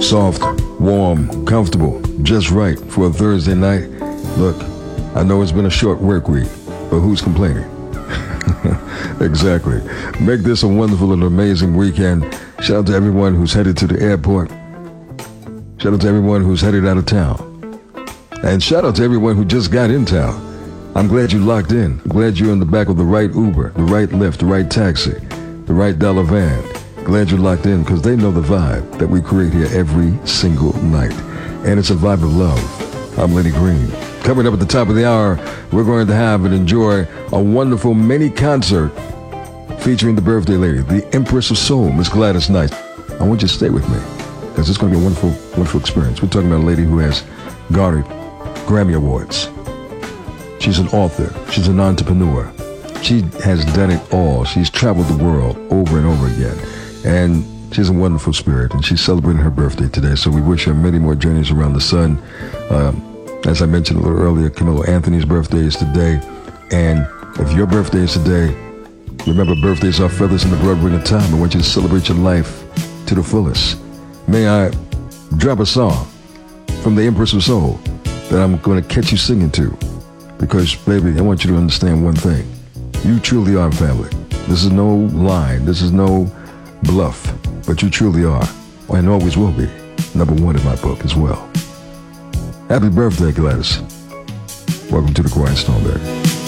Soft, warm, comfortable, just right for a Thursday night. Look, I know it's been a short work week, but who's complaining? Exactly. Make this a wonderful and amazing weekend. Shout out to everyone who's headed to the airport. Shout out to everyone who's headed out of town. And shout out to everyone who just got in town. I'm glad you locked in. I'm glad you're in the back of the right Uber, the right Lyft, the right taxi, the right dollar van. Glad you're locked in because they know the vibe that we create here every single night. And it's a vibe of love. I'm Lenny Green. Coming up at the top of the hour, we're going to have and enjoy a wonderful mini concert featuring the birthday lady, the Empress of Soul, Miss Gladys Knight. I want you to stay with me because it's going to be a wonderful, wonderful experience. We're talking about a lady who has garnered Grammy Awards. She's an author. She's an entrepreneur. She has done it all. She's traveled the world over and over again. And she's a wonderful spirit. And she's celebrating her birthday today. So we wish her many more journeys around the sun. As I mentioned a little earlier, Camilo Anthony's birthday is today. And if your birthday is today, remember birthdays are feathers in the broad ring of time. I want you to celebrate your life to the fullest. May I drop a song from the Empress of Soul that I'm going to catch you singing to? Because, baby, I want you to understand one thing. You truly are family. This is no line. This is no bluff. But you truly are, and always will be, number one in my book as well. Happy birthday, Gladys. Welcome to the Quiet Storm, baby.